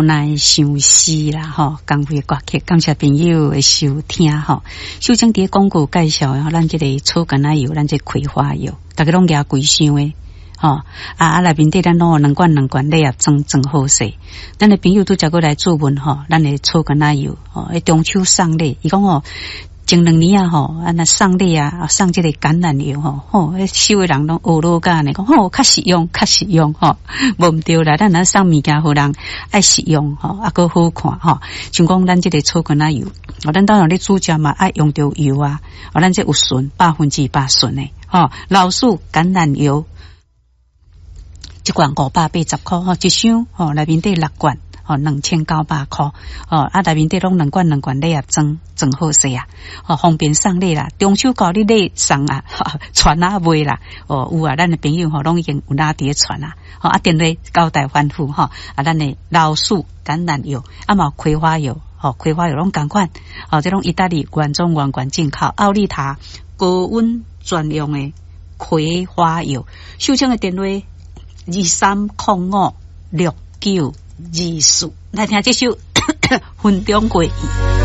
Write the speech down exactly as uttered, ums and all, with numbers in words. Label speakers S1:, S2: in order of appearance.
S1: 来想诗啦吼，光辉歌曲，感谢朋友的收听吼。首先伫广告介绍吼，咱这个草柑仔油，咱这葵花油，大家拢举规箱诶。吼、哦、啊啊内面底咱拢有两罐两罐礼盒装装好势。咱的朋友拄则过来注文吼，咱的草柑仔油吼，诶中秋送礼，伊讲吼。前两年啊吼，啊那送礼啊，送这个橄榄油吼，吼，收的人拢学老家呢，讲吼较实用，较实用吼，无毋对啦，咱若送物件互人爱实用吼，啊个好看吼，像讲咱这个草柑仔油，哦，咱当然咧煮食嘛爱用到油啊，哦，咱这有纯百分之百纯的吼，老树橄榄油，一罐五百八十块吼，一箱吼内面底六罐。哦，两千九百块哦，啊，内面底拢两罐两罐礼盒装装好势啊，哦，方便送礼啦。中秋到你礼送啊，传啊卖啦，哦，有啊，咱的朋友吼拢已经有拿伫传啊，哦，啊，电话交代反复吼，啊，咱的老树橄榄油，啊嘛葵花油，哦，葵花油拢共款，哦，这种意大利原装原罐进口，奥利塔高温专用的葵花油，收听的电话二三零五六九。二四来听这首《分钟过